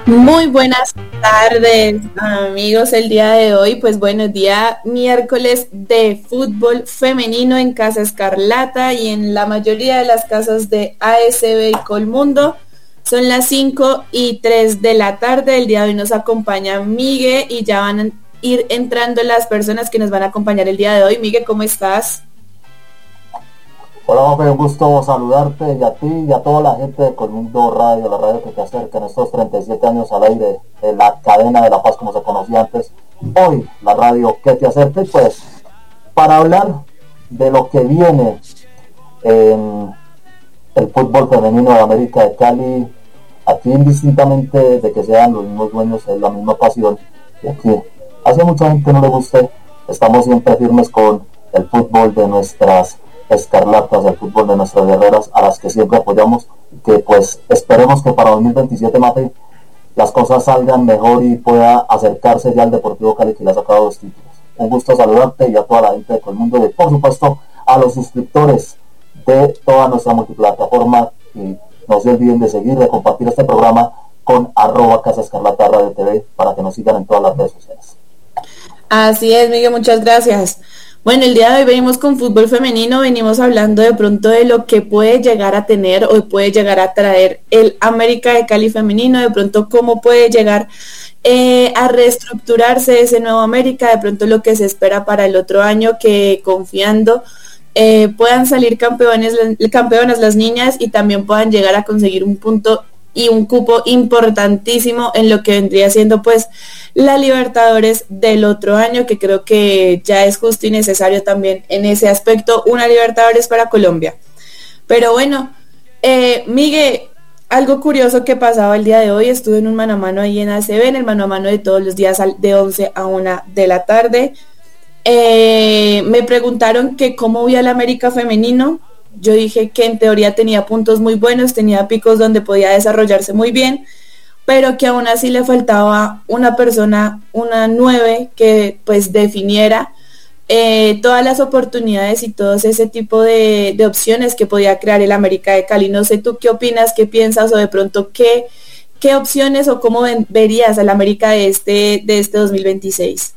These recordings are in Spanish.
Muy buenas tardes, amigos. El día de hoy, pues bueno, día miércoles de fútbol femenino en Casa Escarlata y en la mayoría de las casas de ASB y Colmundo. Son las 5:03 de la tarde. El día de hoy nos acompaña Migue y ya van a ir entrando las personas que nos van a acompañar el día de hoy. Migue, ¿cómo estás? Hola, Mafe, un gusto saludarte y a ti y a toda la gente de Colmundo Radio, la radio que te acerca en estos 37 años al aire de la cadena de La Paz como se conocía antes. Hoy la radio que te acerca, y pues para hablar de lo que viene en el fútbol femenino de América de Cali, aquí indistintamente de que sean los mismos dueños, es la misma pasión, y aquí hace mucha gente no le guste, estamos siempre firmes con el fútbol de nuestras escarlatas, el fútbol de nuestras guerreras, a las que siempre apoyamos, que pues esperemos que para 2027, Mate, las cosas salgan mejor y pueda acercarse ya al Deportivo Cali, que le ha sacado 2 títulos. Un gusto saludarte y a toda la gente de Colmundo y por supuesto a los suscriptores de toda nuestra multiplataforma, y no se olviden de seguir, de compartir este programa con @Casa Escarlata Radio TV para que nos sigan en todas las redes sociales. Así es, Miguel, muchas gracias. Bueno, el día de hoy venimos con fútbol femenino, venimos hablando de pronto de lo que puede llegar a tener o puede llegar a traer el América de Cali femenino, de pronto cómo puede llegar a reestructurarse ese nuevo América, de pronto lo que se espera para el otro año, que confiando puedan salir campeonas las niñas y también puedan llegar a conseguir un punto y un cupo importantísimo en lo que vendría siendo pues la Libertadores del otro año, que creo que ya es justo y necesario también en ese aspecto una Libertadores para Colombia. Pero bueno, Miguel, algo curioso que pasaba el día de hoy, estuve en un mano a mano ahí en ACB, en el mano a mano de todos los días de 11 a 1 de la tarde. Me preguntaron que cómo vi al América femenino. Yo dije que en teoría tenía puntos muy buenos, tenía picos donde podía desarrollarse muy bien, pero que aún así le faltaba una persona, una 9, que pues definiera todas las oportunidades y todos ese tipo de opciones que podía crear el América de Cali. No sé tú qué opinas, qué piensas, o de pronto qué opciones o cómo verías al América de este 2026.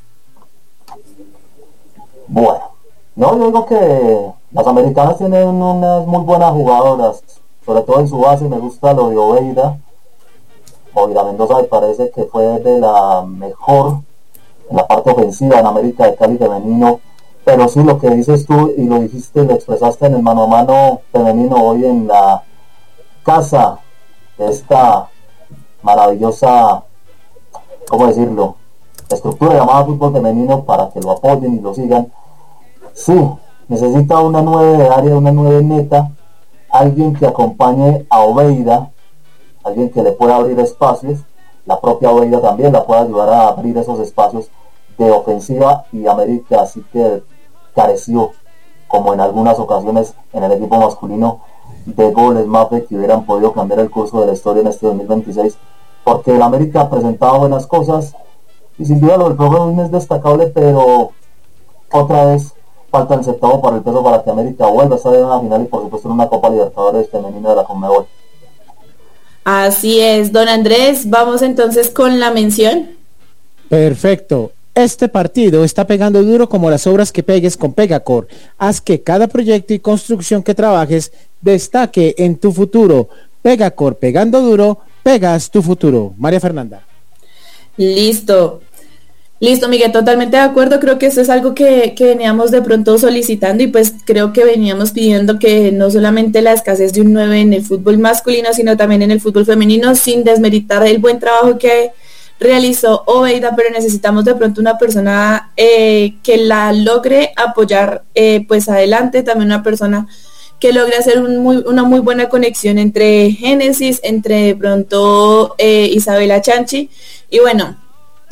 Bueno, no, yo digo que las americanas tienen unas muy buenas jugadoras, sobre todo en su base. Me gusta lo de Oveida Mendoza, me parece que fue de la mejor en la parte ofensiva en América de Cali femenino. Pero sí, lo que dices tú y lo dijiste, lo expresaste en el mano a mano femenino hoy en la casa de esta maravillosa, ¿cómo decirlo?, estructura llamada fútbol femenino, para que lo apoyen y lo sigan. Sí, necesita una 9 de área, una 9 neta, alguien que acompañe a Oveida, alguien que le pueda abrir espacios. La propia Oveida también la puede ayudar a abrir esos espacios de ofensiva, y América así que careció, como en algunas ocasiones en el equipo masculino, de goles más de que hubieran podido cambiar el curso de la historia en este 2026, porque el América ha presentado buenas cosas y sin duda lo del programa es destacable, pero otra vez falta el centavo para el peso para que América vuelva a estar en una final y por supuesto en una Copa Libertadores femenina de la Conmebol. Así es, don Andrés, vamos entonces con la mención. Perfecto. Este partido está pegando duro como las obras que pegues con Pegacor. Haz que cada proyecto y construcción que trabajes destaque en tu futuro. Pegacor, pegando duro, pegas tu futuro. María Fernanda. Listo, Miguel, totalmente de acuerdo. Creo que eso es algo que veníamos de pronto solicitando, y pues creo que veníamos pidiendo que no solamente la escasez de un 9 en el fútbol masculino, sino también en el fútbol femenino, sin desmeritar el buen trabajo que realizó Oveida, pero necesitamos de pronto una persona que la logre apoyar pues adelante, también una persona que logre hacer una muy buena conexión entre Génesis, entre de pronto Isabela Chanchi. Y bueno,